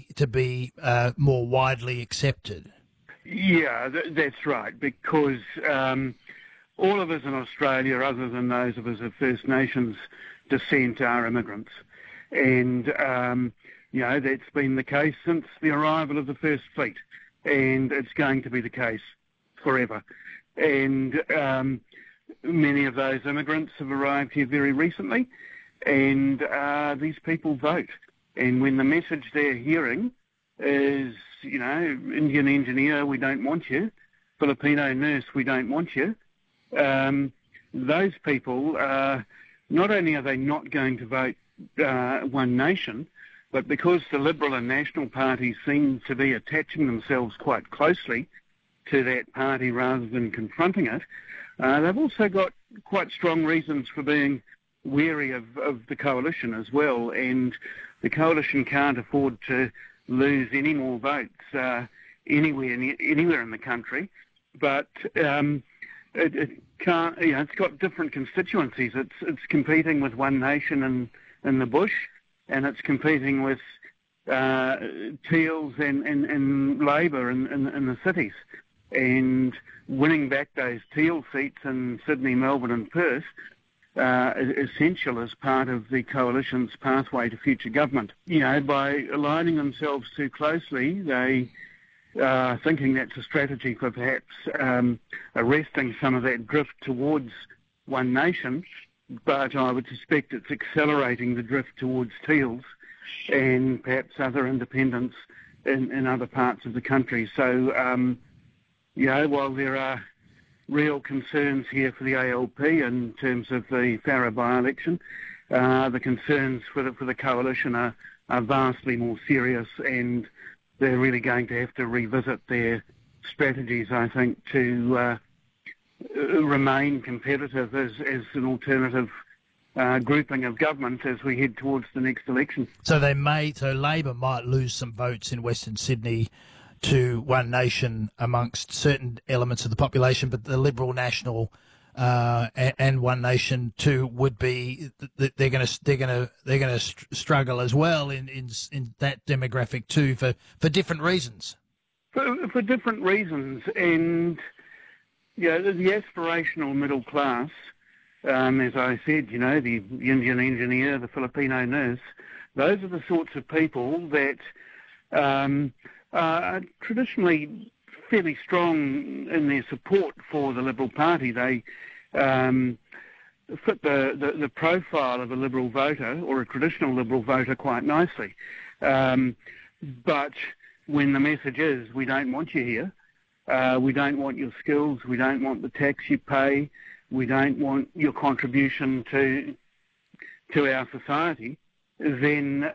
be more widely accepted. Yeah, that's right, because all of us in Australia, other than those of us of First Nations descent, are immigrants. And, that's been the case since the arrival of the First Fleet, and it's going to be the case forever. And many of those immigrants have arrived here very recently, and these people vote. And when the message they're hearing is, Indian engineer, we don't want you, Filipino nurse, we don't want you, those people, not only are they not going to vote One Nation, but because the Liberal and National parties seem to be attaching themselves quite closely to that party rather than confronting it, they've also got quite strong reasons for being wary of the coalition as well, and the coalition can't afford to lose any more votes anywhere in the country. But it can't. It's got different constituencies. It's competing with One Nation in the bush, and it's competing with Teals and Labor in the cities, and winning back those Teal seats in Sydney, Melbourne, and Perth. Essential as part of the coalition's pathway to future government. By aligning themselves too closely, they are thinking that's a strategy for perhaps arresting some of that drift towards One Nation, but I would suspect it's accelerating the drift towards Teals and perhaps other independents in other parts of the country. So, while there are real concerns here for the ALP in terms of the Farrer by-election, the concerns for the coalition are vastly more serious, and they're really going to have to revisit their strategies, I think, to remain competitive as an alternative grouping of government as we head towards the next election. So Labor might lose some votes in Western Sydney to One Nation amongst certain elements of the population, but the Liberal, National, and One Nation too would be they're going to struggle as well in that demographic too for different reasons. For different reasons, and the aspirational middle class, as I said, the Indian engineer, the Filipino nurse, those are the sorts of people that are traditionally fairly strong in their support for the Liberal Party. They fit the profile of a Liberal voter or a traditional Liberal voter quite nicely. But when the message is, we don't want you here, we don't want your skills, we don't want the tax you pay, we don't want your contribution to our society, then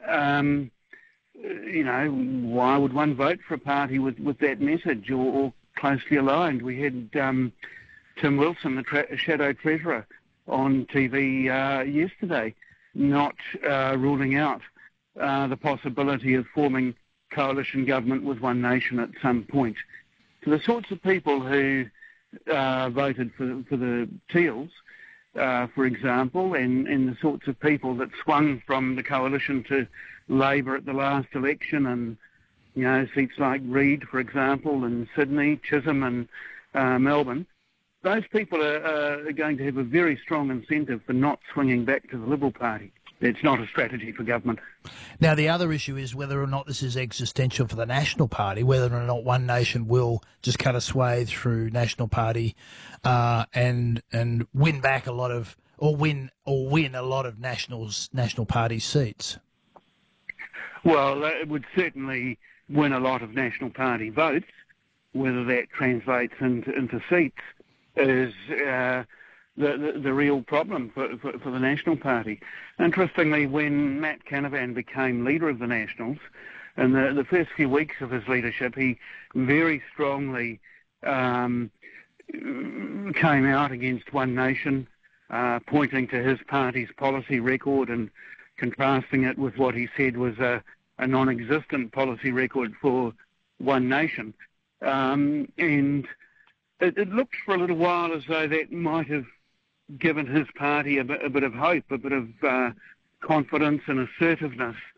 why would one vote for a party with that message or closely aligned? We had Tim Wilson, the Shadow Treasurer, on TV yesterday, not ruling out the possibility of forming coalition government with One Nation at some point. So the sorts of people who voted for the Teals, for example, and the sorts of people that swung from the coalition to Labor at the last election, and seats like Reid, for example, in Sydney, Chisholm, and Melbourne, those people are going to have a very strong incentive for not swinging back to the Liberal Party. It's not a strategy for government. Now, the other issue is whether or not this is existential for the National Party, whether or not One Nation will just cut a swathe through National Party and win back a lot of, or win a lot of National Party seats. Well, it would certainly win a lot of National Party votes. Whether that translates into seats is the real problem for the National Party. Interestingly, when Matt Canavan became leader of the Nationals, in the first few weeks of his leadership, he very strongly came out against One Nation, pointing to his party's policy record and contrasting it with what he said was a non-existent policy record for One Nation. And it looked for a little while as though that might have given his party a bit of hope, a bit of confidence and assertiveness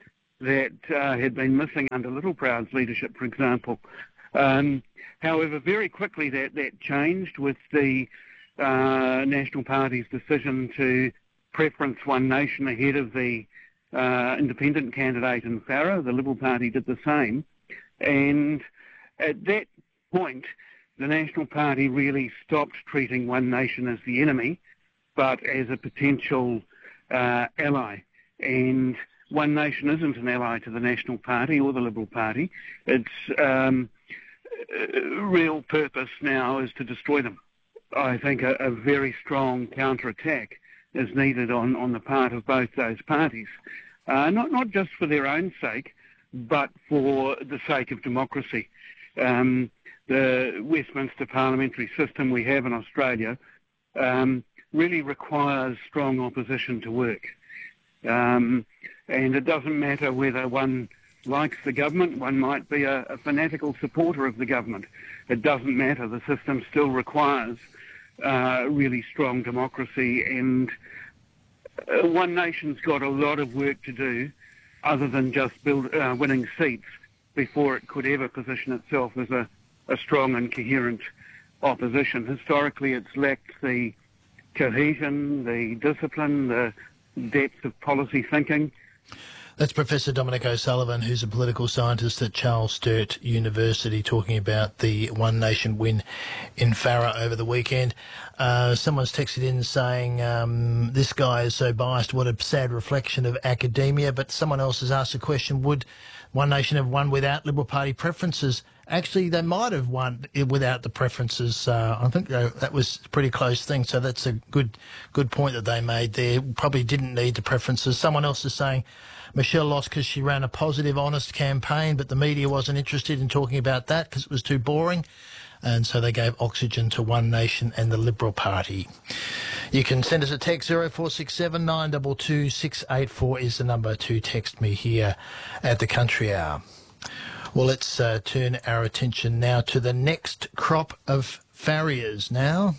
that had been missing under Littleproud's leadership, for example. However, very quickly that changed with the National Party's decision to preference One Nation ahead of the independent candidate in Farrer. The Liberal Party did the same. And at that point, the National Party really stopped treating One Nation as the enemy, but as a potential ally. And One Nation isn't an ally to the National Party or the Liberal Party. Its real purpose now is to destroy them. I think a very strong counter-attack is needed on the part of both those parties, not just for their own sake, but for the sake of democracy. The Westminster parliamentary system we have in Australia really requires strong opposition to work. And it doesn't matter whether one likes the government, one might be a fanatical supporter of the government. It doesn't matter, the system still requires really strong democracy, and One Nation's got a lot of work to do other than just winning seats before it could ever position itself as a strong and coherent opposition. Historically, it's lacked the cohesion, the discipline, the depth of policy thinking. That's Professor Dominic O'Sullivan, who's a political scientist at Charles Sturt University, talking about the One Nation win in Farrer over the weekend. Someone's texted in saying, this guy is so biased, what a sad reflection of academia. But someone else has asked the question, would One Nation have won without Liberal Party preferences? Actually, they might have won without the preferences. I think that was a pretty close thing, so that's a good point that they made there. Probably didn't need the preferences. Someone else is saying Michelle lost because she ran a positive, honest campaign, but the media wasn't interested in talking about that because it was too boring. And so they gave oxygen to One Nation and the Liberal Party. You can send us a text, 0467 922 684 is the number to text me here at the Country Hour. Well, let's turn our attention now to the next crop of farriers now.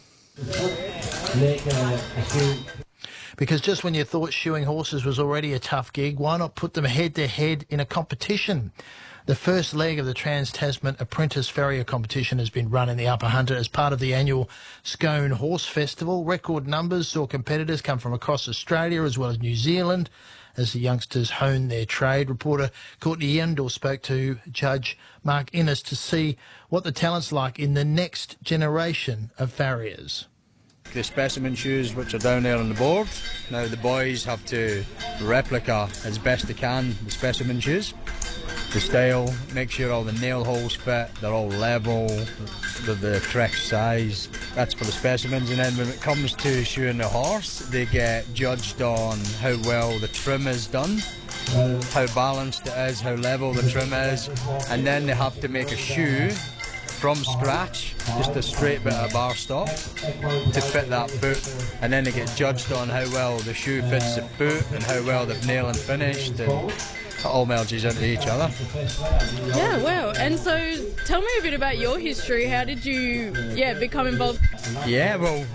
Because just when you thought shoeing horses was already a tough gig, why not put them head-to-head in a competition? The first leg of the Trans-Tasman Apprentice Farrier competition has been run in the Upper Hunter as part of the annual Scone Horse Festival. Record numbers saw competitors come from across Australia as well as New Zealand as the youngsters hone their trade. Reporter Courtney Yendall spoke to Judge Mark Innes to see what the talent's like in the next generation of farriers. The specimen shoes which are down there on the board. Now the boys have to replica as best they can the specimen shoes. The style, make sure all the nail holes fit, they're all level, they're the correct size. That's for the specimens. And then when it comes to shoeing the horse, they get judged on how well the trim is done, how balanced it is, how level the trim is, and then they have to make a shoe from scratch, just a straight bit of bar stock to fit that foot, and then they get judged on how well the shoe fits the foot and how well they've nailed and finished, and it all merges into each other. Yeah, wow. And so tell me a bit about your history. How did you become involved? Yeah, well,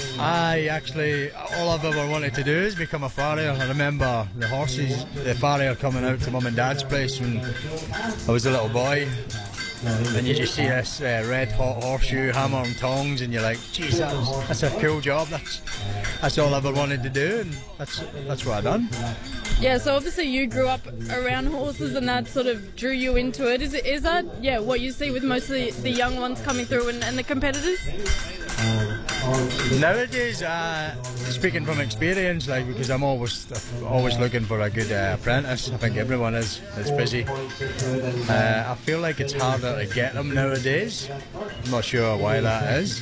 all I've ever wanted to do is become a farrier. I remember the farrier coming out to Mum and Dad's place when I was a little boy. And you just see this red hot horseshoe, hammer and tongs, and you're like, geez, that's a cool job. That's all I ever wanted to do, and that's what I done. Yeah, so obviously you grew up around horses, and that sort of drew you into it. Is that what you see with most of the young ones coming through and the competitors? Nowadays, speaking from experience, because I'm always looking for a good apprentice. I think everyone is that's busy. I feel like it's harder to get them nowadays. I'm not sure why that is,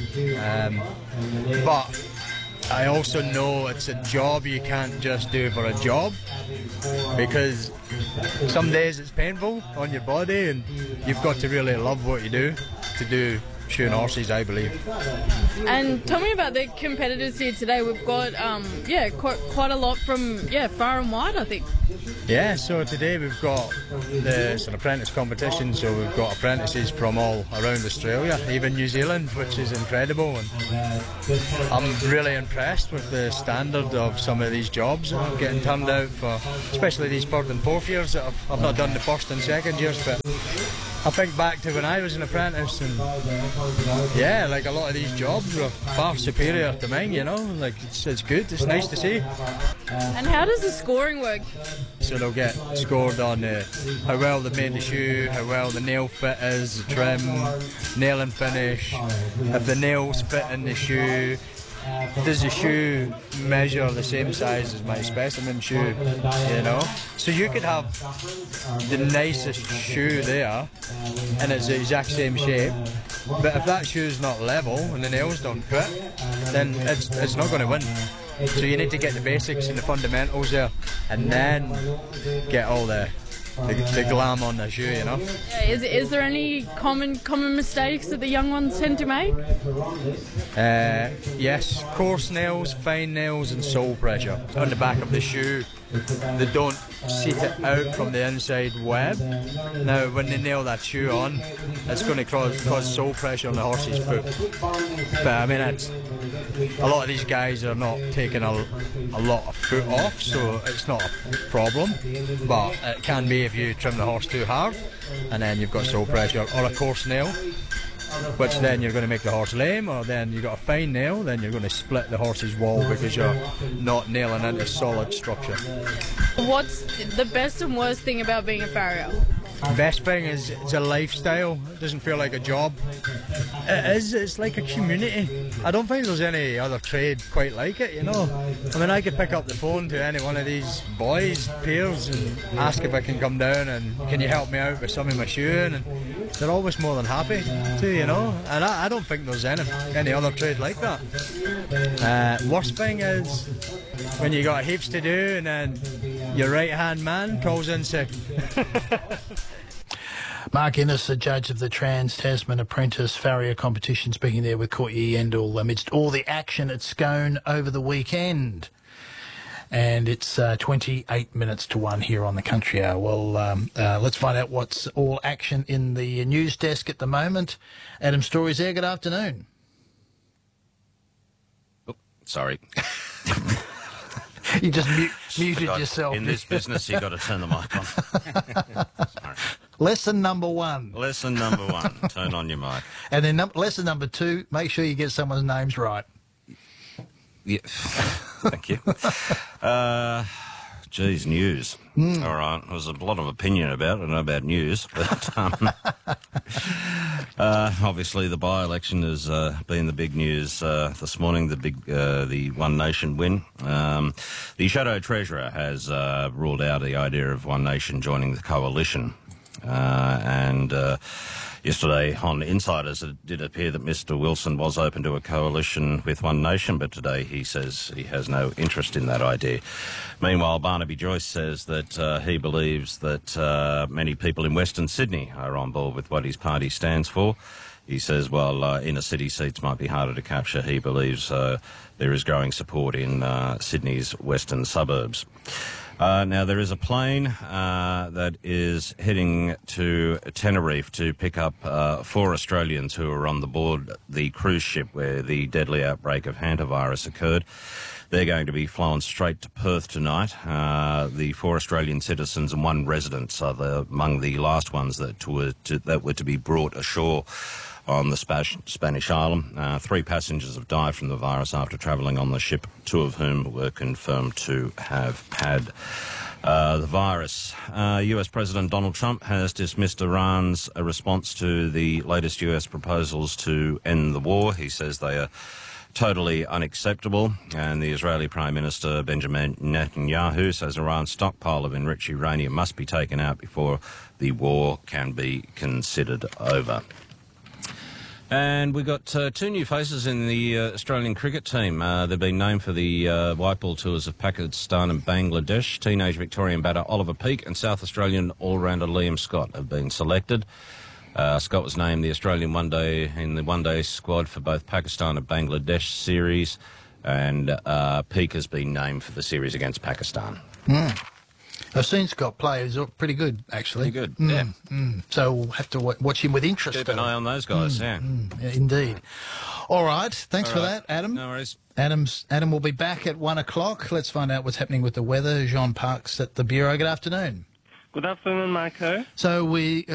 but I also know it's a job you can't just do for a job, because some days it's painful on your body, and you've got to really love what you do to do shoeing horses, I believe. And tell me about the competitors here today. We've got, quite a lot from, far and wide, I think. Yeah, so today we've got it's an apprentice competition, so we've got apprentices from all around Australia, even New Zealand, which is incredible. And I'm really impressed with the standard of some of these jobs that are getting turned out for, especially these third and fourth years that I've not done the first and second years, but I think back to when I was an apprentice, and yeah, like a lot of these jobs were far superior to mine, you know, like it's good, it's nice to see. And how does the scoring work? So they'll get scored on how well they've made the shoe, how well the nail fit is, the trim, nail and finish, if the nails fit in the shoe. Does the shoe measure the same size as my specimen shoe, you know? So you could have the nicest shoe there and it's the exact same shape, but if that shoe's not level and the nails don't fit, then it's not going to win. So you need to get the basics and the fundamentals there and then get all the glam on the shoe, you know. Yeah, is there any common mistakes that the young ones tend to make? Yes, coarse nails, fine nails and sole pressure on the back of the shoe. They don't seat it out from the inside web. Now when they nail that shoe on, it's going to cause sole pressure on the horse's foot. But I mean, a lot of these guys are not taking a lot of foot off, so it's not a problem, but it can be if you trim the horse too hard and then you've got sole pressure, or a coarse nail, which then you're going to make the horse lame, or then you've got a fine nail, then you're going to split the horse's wall because you're not nailing into solid structure. What's the best and worst thing about being a farrier? Best thing is it's a lifestyle. It doesn't feel like a job. It is. It's like a community. I don't think there's any other trade quite like it, you know. I mean, I could pick up the phone to any one of these boys, peers, and ask if I can come down and can you help me out with some of my shoeing, and they're always more than happy to, you know. And I don't think there's any other trade like that. Worst thing is when you got heaps to do and then your right-hand man calls in sick. Mark Innes, the judge of the Trans-Tasman Apprentice Farrier competition, speaking there with Courtney Yendall amidst all the action at Scone over the weekend. And it's 28 minutes to 1 here on the Country Hour. Well, let's find out what's all action in the news desk at the moment. Adam Story's there. Good afternoon. Oh, sorry. You just muted yourself. In this business, you've got to turn the mic on. Sorry. Lesson number 1. Lesson number 1, turn on your mic. And then lesson number 2, make sure you get someone's names right. Yeah. Thank you. Geez, news. All right. There's a lot of opinion about it, I know about news, but obviously the by-election has been the big news this morning, the One Nation win. The Shadow Treasurer has ruled out the idea of One Nation joining the coalition. And yesterday on Insiders it did appear that Mr Wilson was open to a coalition with One Nation, but today he says he has no interest in that idea. Meanwhile, Barnaby Joyce says that he believes that many people in Western Sydney are on board with what his party stands for. He says, while inner city seats might be harder to capture, he believes there is growing support in Sydney's western suburbs. Now, there is a plane that is heading to Tenerife to pick up 4 Australians who are on the board the cruise ship where the deadly outbreak of hantavirus occurred. They're going to be flown straight to Perth tonight. The 4 Australian citizens and 1 resident are among the last ones that were to be brought ashore on the Spanish island. 3 passengers have died from the virus after travelling on the ship, 2 of whom were confirmed to have had the virus. US President Donald Trump has dismissed Iran's response to the latest US proposals to end the war. He says they are totally unacceptable, and the Israeli Prime Minister Benjamin Netanyahu says Iran's stockpile of enriched uranium must be taken out before the war can be considered over. And we've got 2 new faces in the Australian cricket team. They've been named for the white ball tours of Pakistan and Bangladesh. Teenage Victorian batter Oliver Peake and South Australian all-rounder Liam Scott have been selected. Scott was named the Australian one-day squad for both Pakistan and Bangladesh series, and Peake has been named for the series against Pakistan. I've seen Scott play. He's pretty good, actually. Pretty good, yeah. So we'll have to watch him with interest. Keep an eye on those guys, yeah. Yeah, indeed. All right. Thanks for that, Adam. No worries. Adam will be back at 1 o'clock. Let's find out what's happening with the weather. Jean Parks at the Bureau. Good afternoon. Good afternoon, Michael. So we